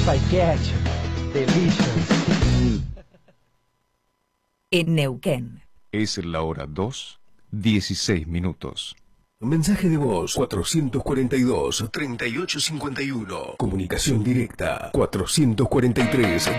I get you. Delicious. En Neuquén. Es la hora 2:16. Mensaje de voz 442-3851. Comunicación directa 443